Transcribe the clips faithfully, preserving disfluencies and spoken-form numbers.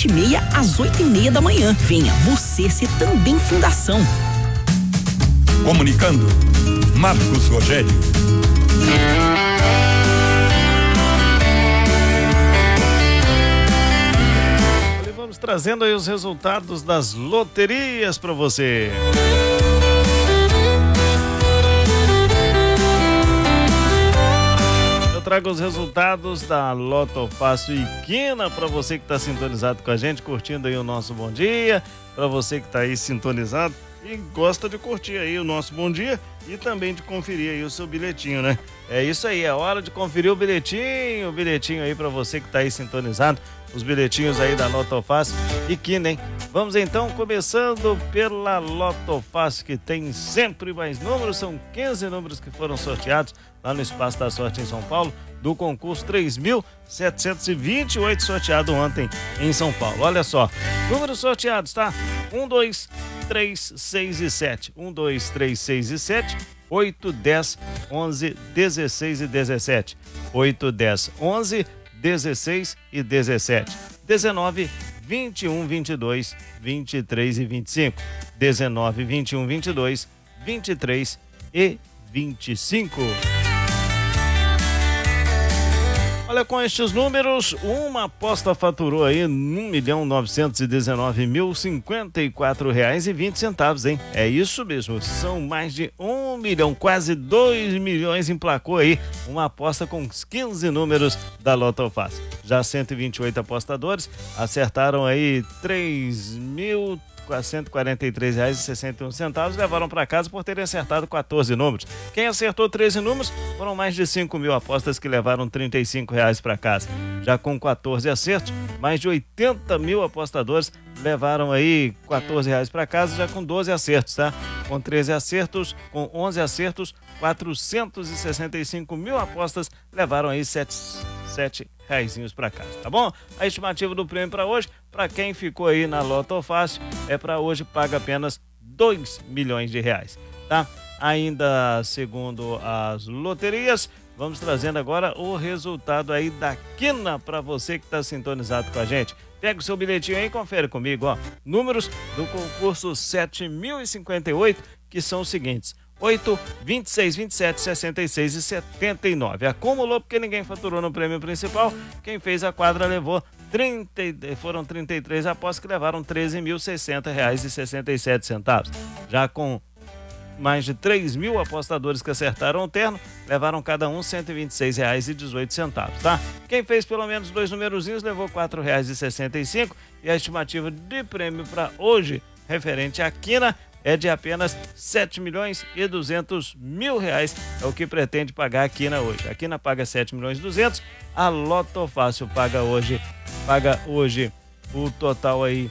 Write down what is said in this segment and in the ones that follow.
sete e meia às oito e meia da manhã. Venha você ser também fundação. Comunicando, Marcos Rogério. Vamos trazendo aí os resultados das loterias para você. Eu trago os resultados da Loto Fácil e Quina para você que está sintonizado com a gente, curtindo aí o nosso Bom Dia, para você que está aí sintonizado e gosta de curtir aí o nosso Bom Dia e também de conferir aí o seu bilhetinho, né? É isso aí, é hora de conferir o bilhetinho, o bilhetinho aí para você que tá aí sintonizado, os bilhetinhos aí da Loto Fácil e Quina, hein? Vamos então começando pela Loto Fácil, que tem sempre mais números, são quinze números que foram sorteados lá no Espaço da Sorte em São Paulo, do concurso três mil setecentos e vinte e oito sorteado ontem em São Paulo. Olha só, números sorteados, tá? um, dois, três, seis e sete. um, dois, três, seis e sete. oito, dez, onze, dezesseis e dezessete. oito, dez, onze, dezesseis e dezessete. dezenove, vinte e um, vinte e dois, vinte e três e vinte e cinco. dezenove, vinte e um, vinte e dois, vinte e três e vinte e cinco. Olha, com estes números, uma aposta faturou aí um milhão novecentos e dezenove mil cinquenta e quatro reais e vinte centavos, hein? É isso mesmo, são mais de um milhão, quase dois milhões emplacou aí uma aposta com os quinze números da Loto Fácil. Já cento e vinte e oito apostadores acertaram aí três mil cento e quarenta e três reais e sessenta e um centavos, levaram para casa por terem acertado quatorze números. Quem acertou treze números foram mais de cinco mil apostas que levaram trinta e cinco reais para casa. Já com quatorze acertos, mais de oitenta mil apostadores levaram aí quatorze reais para casa, já com doze acertos, tá? Com treze acertos, com onze acertos, quatrocentos e sessenta e cinco mil apostas levaram aí sete, sete reaisinhos para casa, tá bom? A estimativa do prêmio para hoje, para quem ficou aí na Loto Fácil, é para hoje paga apenas dois milhões de reais, tá? Ainda segundo as loterias, vamos trazendo agora o resultado aí da Quina para você que está sintonizado com a gente. Pega o seu bilhetinho aí e confere comigo, ó. Números do concurso sete mil e cinquenta e oito, que são os seguintes: oito, vinte e seis, vinte e sete, sessenta e seis e setenta e nove. Acumulou porque ninguém faturou no prêmio principal. Quem fez a quadra levou trinta, foram trinta e três apostas que levaram treze mil e sessenta reais e sessenta e sete centavos. Já com mais de três mil apostadores que acertaram o terno, levaram cada um cento e vinte e seis reais e dezoito centavos, tá? Quem fez pelo menos dois numerozinhos levou quatro reais e sessenta e cinco e a estimativa de prêmio para hoje, referente à Quina, é de apenas sete milhões e duzentos mil reais, é o que pretende pagar a Quina hoje. A Quina paga sete milhões e duzentos, a Loto Fácil paga hoje, paga hoje o total aí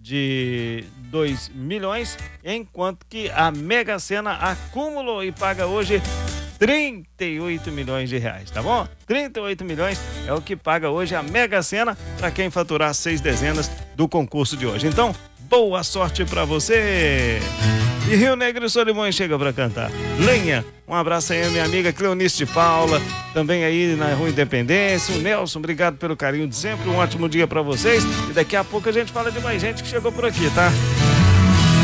de dois milhões, enquanto que a Mega Sena acumulou e paga hoje trinta e oito milhões de reais, tá bom? trinta e oito milhões é o que paga hoje a Mega Sena para quem faturar seis dezenas do concurso de hoje. Então, boa sorte para você! E Rio Negro e Solimões chega para cantar Lenha. Um abraço aí a minha amiga Cleonice de Paula, também aí na Rua Independência. O Nelson, obrigado pelo carinho de sempre, um ótimo dia para vocês. E daqui a pouco a gente fala de mais gente que chegou por aqui, tá?